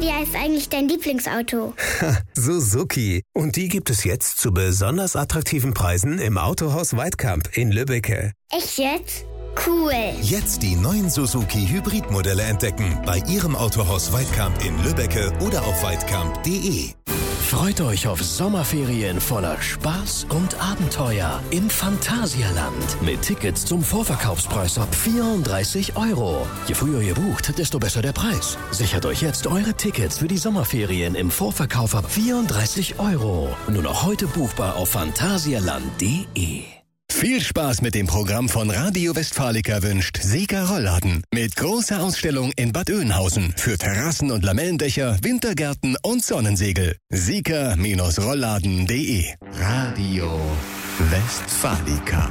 Wie heißt eigentlich dein Lieblingsauto? Suzuki. Und die gibt es jetzt zu besonders attraktiven Preisen im Autohaus Weidkamp in Lübbecke. Echt jetzt? Cool. Jetzt die neuen Suzuki Hybridmodelle entdecken bei Ihrem Autohaus Weidkamp in Lübbecke oder auf weidkamp.de. Freut euch auf Sommerferien voller Spaß und Abenteuer im Phantasialand mit Tickets zum Vorverkaufspreis ab 34 €. Je früher ihr bucht, desto besser der Preis. Sichert euch jetzt eure Tickets für die Sommerferien im Vorverkauf ab 34 €. Nur noch heute buchbar auf phantasialand.de. Viel Spaß mit dem Programm von Radio Westfalica wünscht Sika Rollladen. Mit großer Ausstellung in Bad Oeynhausen für Terrassen und Lamellendächer, Wintergärten und Sonnensegel. Sika-Rollladen.de. Radio Westfalica.